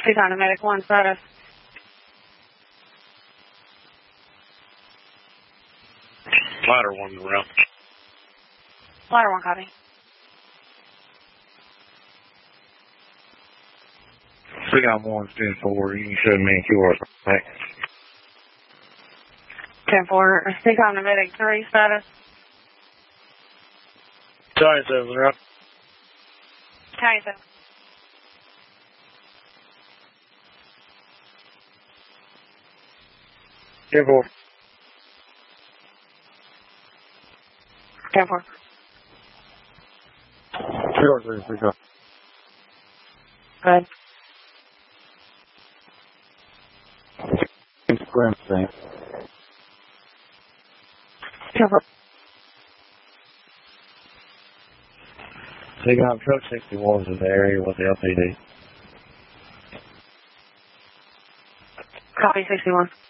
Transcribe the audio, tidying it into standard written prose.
He's on a medic 1 status. Ladder 1 around. Ladder 1 copy. Recon 1, 10-4, you can show me QR. Thanks. 10-4. He's on a medic 3 status. Giant 7 around. Giant 7. Ten four. 10-4. 3 recon. Good. Instagram thing. 10-4. Recon truck 61's in the area with the LPD. Copy 61.